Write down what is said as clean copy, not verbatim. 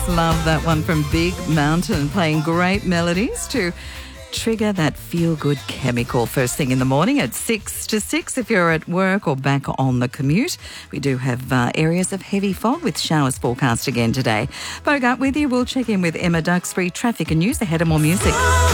Love that one from Big Mountain, playing great melodies to trigger that feel-good chemical first thing in the morning at 6 to 6 if you're at work or back on the commute. We do have areas of heavy fog with showers forecast again today. Bogart with you. We'll check in with Emma Duxbury. Traffic and news ahead of more music.